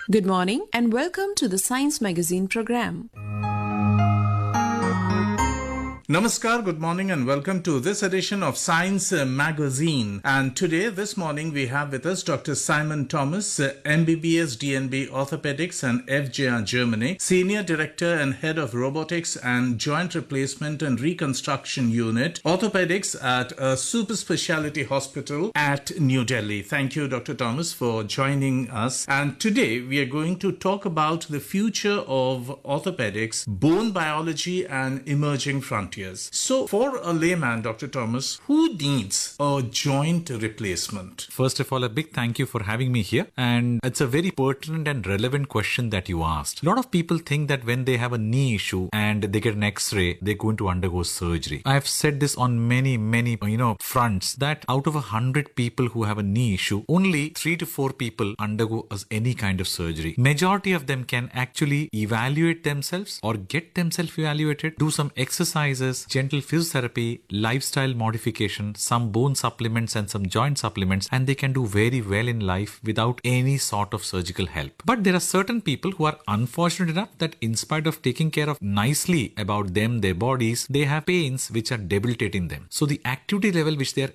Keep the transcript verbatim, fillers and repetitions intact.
Good morning and welcome to the Science Magazine program. Namaskar, good morning and welcome to this edition of Science Magazine. And today, this morning, we have with us Doctor Simon Thomas, M B B S D N B Orthopedics and F J R Germany, Senior Director and Head of Robotics and Joint Replacement and Reconstruction Unit, Orthopedics at a super specialty hospital at New Delhi. Thank you, Doctor Thomas, for joining us. And today, we are going to talk about the future of orthopedics, bone biology and emerging frontiers. So, for a layman, Doctor Thomas, who needs a joint replacement? First of all, a big thank you for having me here. And it's a very pertinent and relevant question that you asked. A lot of people think that when they have a knee issue and they get an x-ray, they're going to undergo surgery. I've said this on many, many, you know, fronts that out of a hundred people who have a knee issue, only three to four people undergo any kind of surgery. Majority of them can actually evaluate themselves or get themselves evaluated, do some exercises, gentle physiotherapy, lifestyle modification, some bone supplements and some joint supplements, and they can do very well in life without any sort of surgical help. But there are certain people who are unfortunate enough that in spite of taking care of nicely about them, their bodies, they have pains which are debilitating them. So the activity level which they are